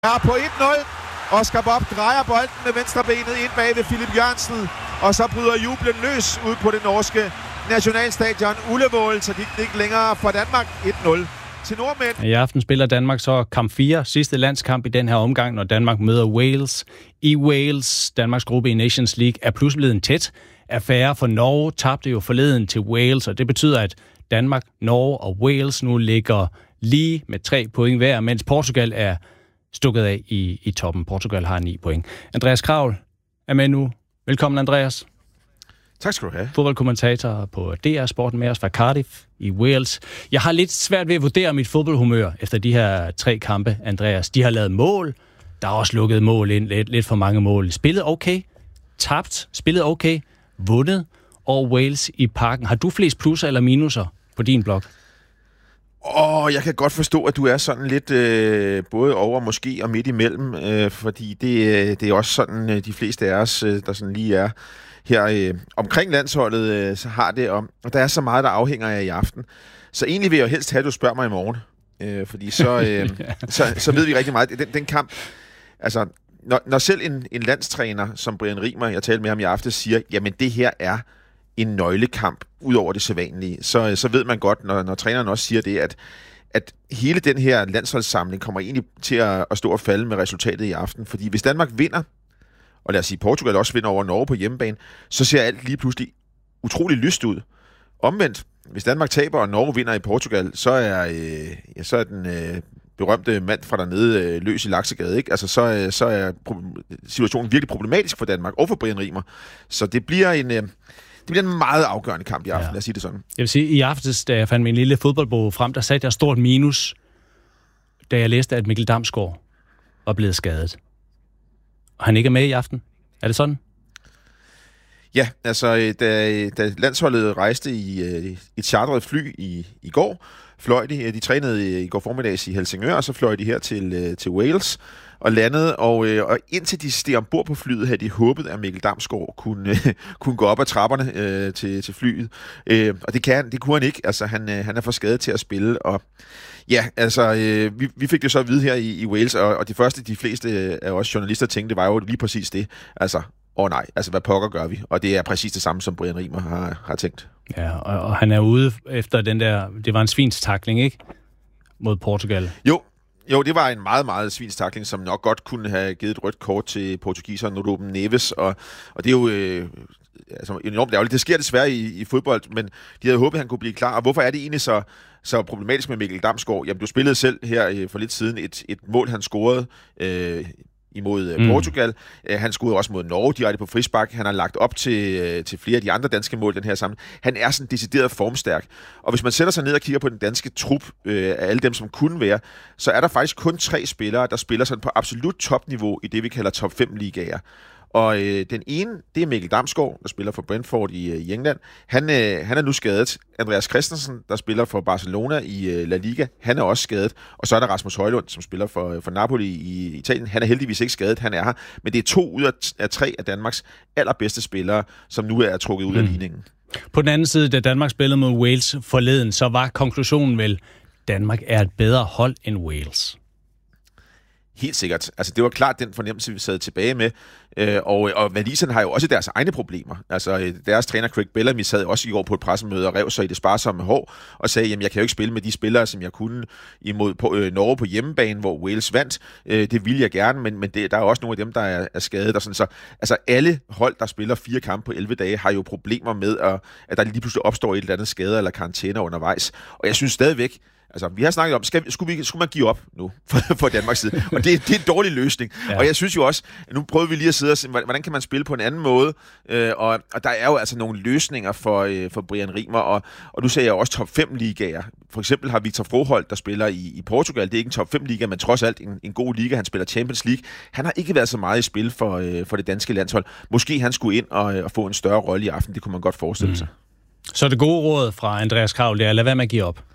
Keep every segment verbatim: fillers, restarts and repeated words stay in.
er på et nul. Oscar Bob drejer bolden med venstrebenet ind bag ved Philip Jørgensen, og så bryder jublen løs ud på det norske nationalstadion Ullevål, så de gik ikke længere for Danmark. et nul til nordmænd. I aften spiller Danmark så kamp fire, sidste landskamp i den her omgang, når Danmark møder Wales. I Wales, Danmarks gruppe i Nations League, er pludselig blevet en tæt affære, for Norge tabte jo forleden til Wales, og det betyder, at Danmark, Norge og Wales nu ligger lige med tre point hver, mens Portugal er stukket af i, i toppen. Portugal har ni point. Andreas Kravl er med nu. Velkommen, Andreas. Tak skal du have. Fodboldkommentator på D R Sporten med os fra Cardiff i Wales. Jeg har lidt svært ved at vurdere mit fodboldhumør efter de her tre kampe, Andreas. De har lavet mål. Der er også lukket mål ind. Lidt, lidt for mange mål. Spillet okay. Tabt. Spillet okay. Vundet. Og Wales i parken. Har du flest plusser eller minuser på din blog? Åh, oh, jeg kan godt forstå, at du er sådan lidt øh, både over måske og midt imellem, øh, fordi det, det er også sådan, øh, de fleste af os, øh, der sådan lige er her øh, omkring landsholdet, øh, så har det om, og der er så meget, der afhænger af i aften. Så egentlig vil jeg jo helst have, at du spørger mig i morgen, øh, fordi så, øh, ja. så, så ved vi rigtig meget. Den, den kamp, altså, når, når selv en, en landstræner som Brian Riemer, jeg talte med ham i aften, siger, jamen det her er en nøglekamp ud over det sædvanlige, så, så ved man godt, når, når træneren også siger det, at, at hele den her landsholdssamling kommer egentlig til at, at stå og falde med resultatet i aften. Fordi hvis Danmark vinder, og lad os sige, Portugal også vinder over Norge på hjemmebane, så ser alt lige pludselig utrolig lyst ud. Omvendt, hvis Danmark taber, og Norge vinder i Portugal, så er, øh, ja, så er den øh, berømte mand fra dernede øh, løs i Laksegade, ikke? Altså, så, øh, så er pro- situationen virkelig problematisk for Danmark og for Brian Riemer. Så det bliver en... Øh, Det bliver en meget afgørende kamp i aften, ja. Lad os sige det sådan. Jeg vil sige, i aftes, da jeg fandt min lille fodboldbog frem, der satte jeg stort minus, da jeg læste, at Mikkel Damsgaard var blevet skadet. Og han ikke er med i aften. Er det sådan? Ja, altså da, da landsholdet rejste i et chartret fly i, i går, fløj de, de trænede i går formiddags i Helsingør, og så fløj de her til, til Wales og landede, og, og indtil de steg ombord på flyet, havde de håbet, at Mikkel Damsgaard kunne, kunne gå op ad trapperne øh, til, til flyet. Øh, og det, kan, det kunne han ikke. Altså, han, han er for skadet til at spille, og ja, altså, øh, vi, vi fik det så at vide her i, i Wales, og, og det første, de fleste af os journalister tænkte, var jo lige præcis det. Altså, åh oh nej, altså hvad pokker gør vi? Og det er præcis det samme, som Brian Riemer har, har tænkt. Ja, og, og han er ude efter den der, det var en svinstakling, ikke? Mod Portugal. Jo, Jo, det var en meget, meget svinstakling, som nok godt kunne have givet et rødt kort til portugiseren Ruben Neves, og, og det er jo øh, altså, enormt ærgerligt. Det sker desværre i, i fodbold, men de havde håbet, at han kunne blive klar. Og hvorfor er det egentlig så, så problematisk med Mikkel Damsgaard? Jamen, du spillede selv her øh, for lidt siden et, et mål, han scorede øh, imod mm. Portugal. Han scorede også mod Norge direkte på frispark. Han har lagt op til, til flere af de andre danske mål den her sammen. Han er sådan decideret formstærk. Og hvis man sætter sig ned og kigger på den danske trup øh, af alle dem, som kunne være, så er der faktisk kun tre spillere, der spiller sådan på absolut topniveau i det, vi kalder top fem ligaer. Og øh, den ene, det er Mikkel Damsgaard, der spiller for Brentford i, i England. Han, øh, han er nu skadet. Andreas Christensen, der spiller for Barcelona i øh, La Liga, han er også skadet. Og så er der Rasmus Højlund, som spiller for, for Napoli i Italien. Han er heldigvis ikke skadet, han er her. Men det er to ud af, af tre af Danmarks allerbedste spillere, som nu er trukket ud mm. af ligningen. På den anden side, da Danmark spillede mod Wales forleden, så var konklusionen vel, Danmark er et bedre hold end Wales. Helt sikkert. Altså, det var klart den fornemmelse, vi sad tilbage med. Øh, og, og Waliserne har jo også deres egne problemer. Altså, deres træner Craig Bellamy sad også i går på et pressemøde og rev sig i det sparsomme hår og sagde, jamen, jeg kan jo ikke spille med de spillere, som jeg kunne imod på, øh, Norge på hjemmebane, hvor Wales vandt. Øh, det ville jeg gerne, men, men det, der er også nogle af dem, der er, er skadet. Og sådan, så, altså, alle hold, der spiller fire kampe på elleve dage, har jo problemer med, at, at der lige pludselig opstår et eller andet skade eller karantæne undervejs. Og jeg synes stadigvæk, altså, vi har snakket om, skal, skulle, vi, skulle man give op nu for, for Danmarks side? Og det, det er en dårlig løsning. Ja. Og jeg synes jo også, nu prøver vi lige at sidde og se, hvordan kan man spille på en anden måde? Øh, og, og der er jo altså nogle løsninger for, øh, for Brian Riemer, og, og nu ser jeg også top fem ligaer. For eksempel har Victor Froholt, der spiller i, i Portugal. Det er ikke en top fem liga, men trods alt en, en god liga. Han spiller Champions League. Han har ikke været så meget i spil for, øh, for det danske landshold. Måske han skulle ind og, og få en større rolle i aften. Det kunne man godt forestille sig. Mm. Så det gode råd fra Andreas Kravl, det er, lad være med at give op.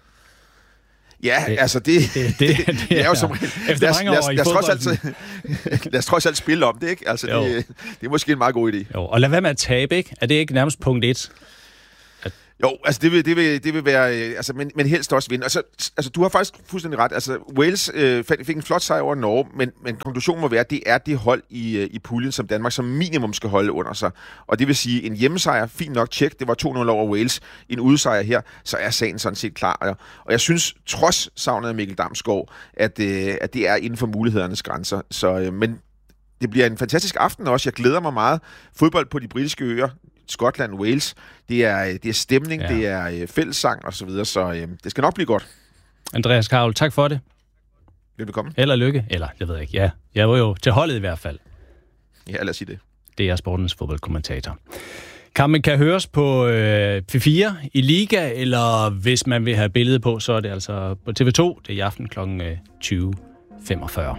Ja, det, altså det, det, det, det, det er jo som efter mange år i fodbolden. Lad os trods alt spille om det, ikke? Altså det, det er måske en meget god idé. Jo, og lad være med at tabe, ikke? Er det ikke nærmest punkt et? At... Jo, altså det vil, det vil, det vil være, øh, altså, men, men helst også vinde. Altså, altså du har faktisk fuldstændig ret. Altså Wales øh, fik en flot sejr over Norge, men, men konklusionen må være, at det er det hold i, i puljen, som Danmark som minimum skal holde under sig. Og det vil sige, en hjemmesejr, fint nok, tjek, det var to nul over Wales. En udsejr her, så er sagen sådan set klar. Og jeg synes, trods savnet af Mikkel Damsgaard, at, øh, at det er inden for mulighedernes grænser. Så, øh, men det bliver en fantastisk aften også. Jeg glæder mig meget. Fodbold på de britiske øer, Skotland, Wales, det er, det er stemning, ja. Det er øh, fællessang og så videre, så øh, det skal nok blive godt. Andreas Karl, tak for det. Velbekomme. Held og lykke. Eller, jeg ved ikke, ja. Jeg var jo til holdet i hvert fald. Ja, lad os sige det. Det er sportens fodboldkommentator. Kampen kan høres på øh, P fire i Liga, eller hvis man vil have billedet på, så er det altså på T V to. Det er i aften kl. tyve femogfyrre.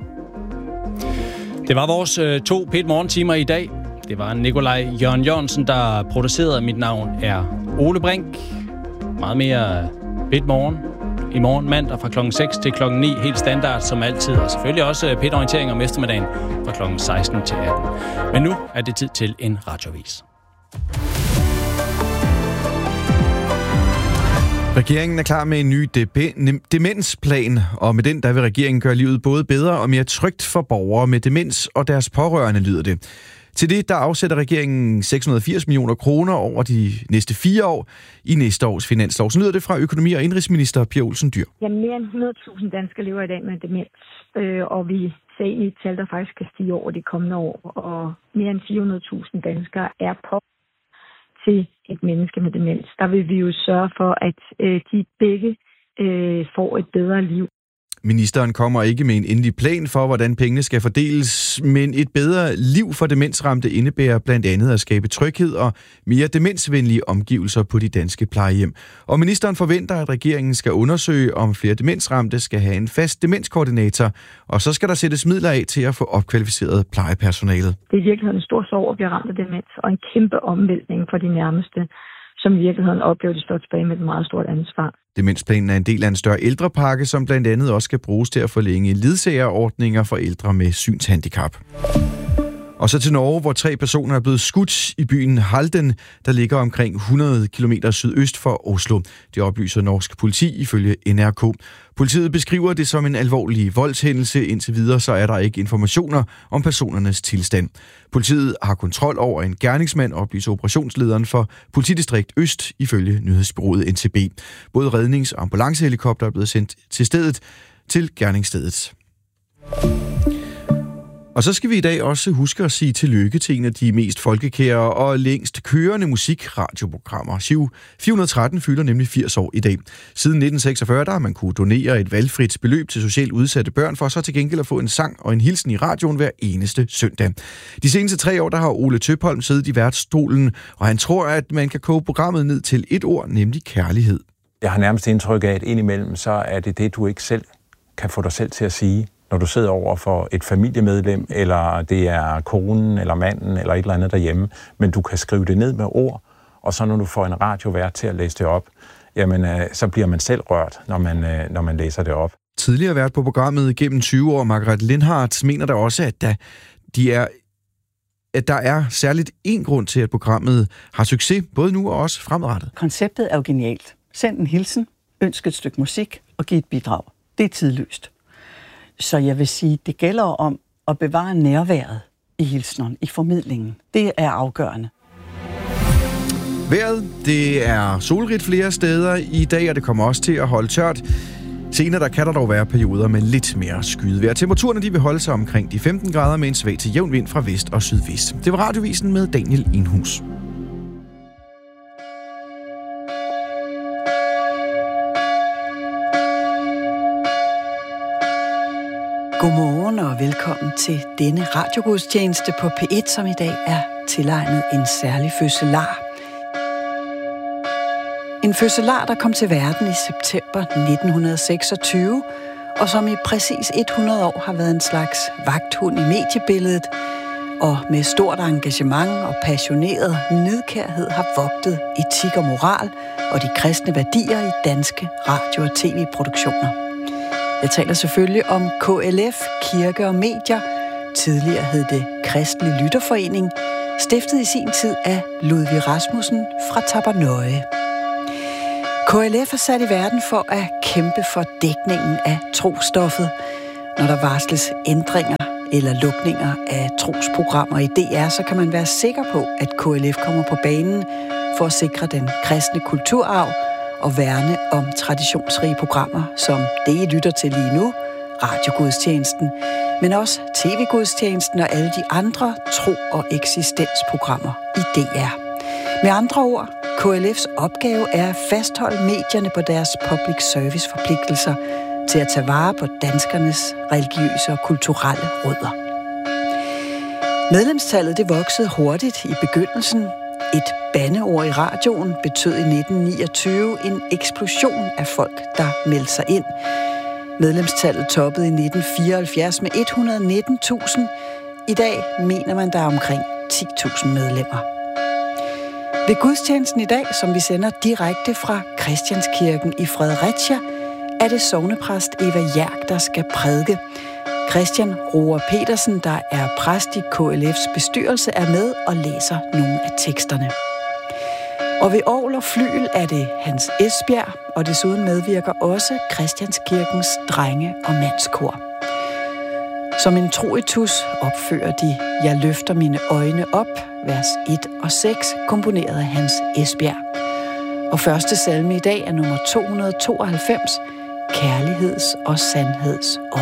Det var vores øh, to P et morgentimer i dag. Det var Nikolaj Jørgen Jørgensen, der producerede. Mit navn er Ole Brink. Meget mere P et morgen i morgen mandag fra klokken seks til klokken ni. Helt standard som altid. Og selvfølgelig også P et-orientering om eftermiddagen fra klokken seksten til atten. Men nu er det tid til en radioavis. Regeringen er klar med en ny demensplan, og med den der vil regeringen gøre livet både bedre og mere trygt for borgere med demens og deres pårørende, lyder det. Til det der afsætter regeringen seks hundrede og firs millioner kroner over de næste fire år i næste års finanslov. Så lyder det fra økonomi- og indrigsminister Pia Olsen Dyhr. Ja, mere end hundrede tusind danskere lever i dag med demens, øh, og vi ser ind i et tal, der faktisk kan stige over de kommende år, og mere end fire hundrede tusind danskere er på til et menneske med demens. Der vil vi jo sørge for, at øh, de begge øh, får et bedre liv. Ministeren kommer ikke med en endelig plan for, hvordan pengene skal fordeles, men et bedre liv for demensramte indebærer blandt andet at skabe tryghed og mere demensvenlige omgivelser på de danske plejehjem. Og ministeren forventer, at regeringen skal undersøge, om flere demensramte skal have en fast demenskoordinator, og så skal der sættes midler af til at få opkvalificeret plejepersonalet. Det er i virkeligheden en stor sorg at blive ramt af demens, og en kæmpe omvæltning for de nærmeste, som i virkeligheden oplever, de står tilbage med et meget stort ansvar. Demensplanen er en del af en større ældrepakke, som blandt andet også skal bruges til at forlænge ledsagerordninger for ældre med synshandicap. Og så til Norge, hvor tre personer er blevet skudt i byen Halden, der ligger omkring hundrede kilometer sydøst for Oslo. Det oplyser norsk politi ifølge N R K. Politiet beskriver det som en alvorlig voldshændelse. Indtil videre så er der ikke informationer om personernes tilstand. Politiet har kontrol over en gerningsmand, oplyser operationslederen for Politidistrikt Øst ifølge nyhedsbureauet N T B. Både rednings- og ambulancehelikopter er blevet sendt til stedet til gerningsstedet. Og så skal vi i dag også huske at sige tillykke til en af de mest folkekære og længst kørende musikradioprogrammer. fire hundrede og tretten fylder nemlig firs år i dag. Siden nitten seksogfyrre der har man kunne donere et valgfrit beløb til socialt udsatte børn, for så til gengæld at få en sang og en hilsen i radioen hver eneste søndag. De seneste tre år der har Ole Tøpholm siddet i værtsstolen, og han tror, at man kan koge programmet ned til et ord, nemlig kærlighed. Jeg har nærmest indtryk af, at indimellem så er det det, du ikke selv kan få dig selv til at sige. Når du sidder over for et familiemedlem, eller det er konen, eller manden, eller et eller andet derhjemme, men du kan skrive det ned med ord, og så når du får en radiovært til at læse det op, jamen så bliver man selv rørt, når man, når man læser det op. Tidligere vært på programmet gennem tyve år, Margaret Lindhardt, mener der også, at der, de er, at der er særligt én grund til, at programmet har succes, både nu og også fremadrettet. Konceptet er jo genialt. Send en hilsen, ønsk et stykke musik og giv et bidrag. Det er tidløst. Så jeg vil sige, det gælder om at bevare nærværet i hilsneren, i formidlingen. Det er afgørende. Vejret, det er solrigt flere steder i dag, og det kommer også til at holde tørt. Senere der kan der dog være perioder med lidt mere skydevejr. Temperaturerne de vil holde sig omkring de femten grader med en svag til jævn vind fra vest og sydvest. Det var Radiovisen med Daniel Enhus. Godmorgen og velkommen til denne radiogudstjeneste på P et, som i dag er tilegnet en særlig fødselar. En fødselar, der kom til verden i september nitten seksogtyve, og som i præcis hundrede år har været en slags vagthund i mediebilledet, og med stort engagement og passioneret nidkærhed har vogtet etik og moral og de kristne værdier i danske radio- og tv-produktioner. Jeg taler selvfølgelig om K L F, Kirke og Medier. Tidligere hed det Kristelig Lytterforening, stiftet i sin tid af Ludvig Rasmussen fra Tappernøje. K L F er sat i verden for at kæmpe for dækningen af trostoffet. Når der varsles ændringer eller lukninger af trosprogrammer i D R, så kan man være sikker på, at K L F kommer på banen for at sikre den kristne kulturarv og værne om traditionsrige programmer, som det, I lytter til lige nu, radiogudstjenesten, men også T V-gudstjenesten og alle de andre tro- og eksistensprogrammer i D R. Med andre ord, K L F's opgave er at fastholde medierne på deres public service forpligtelser til at tage vare på danskernes religiøse og kulturelle rødder. Medlemstallet det voksede hurtigt i begyndelsen. Et bandeord i radioen betød i nitten niogtyve en eksplosion af folk, der meldte sig ind. Medlemstallet toppede i nitten fireoghalvfjerds med et hundrede og nitten tusind. I dag mener man, der er omkring ti tusind medlemmer. Ved gudstjenesten i dag, som vi sender direkte fra Christianskirken i Fredericia, er det sognepræst Eva Hjerg, der skal prædike. Christian Roar Petersen, der er præst i K L F's bestyrelse, er med og læser nogle af teksterne. Og ved orgel og flygel er det Hans Esbjerg, og desuden medvirker også Christianskirkens drenge- og mandskor. Som en troitus opfører de Jeg løfter mine øjne op, vers et og seks, komponeret af Hans Esbjerg. Og første salme i dag er nummer to hundrede og tooghalvfems, Kærligheds- og sandhedsånd.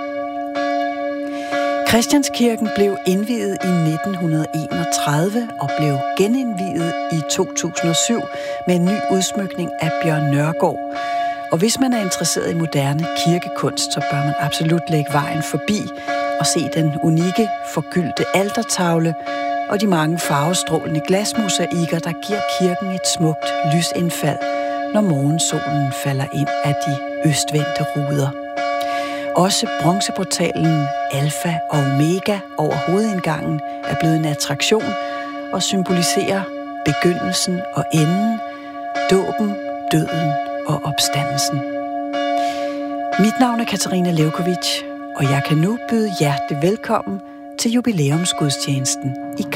Christianskirken blev indviet i nitten enogtredive og blev genindviet i to tusind og syv med en ny udsmykning af Bjørn Nørgaard. Og hvis man er interesseret i moderne kirkekunst, så bør man absolut lægge vejen forbi og se den unikke, forgyldte altertavle og de mange farvestrålende glasmosaikker, der giver kirken et smukt lysindfald, når morgensolen falder ind af de østvendte ruder. Også bronzeportalen Alfa og Omega over hovedindgangen er blevet en attraktion og symboliserer begyndelsen og enden, dåben, døden og opstandelsen. Mit navn er Katarina Levkovic, og jeg kan nu byde hjertelig velkommen til jubilæumsgudstjenesten i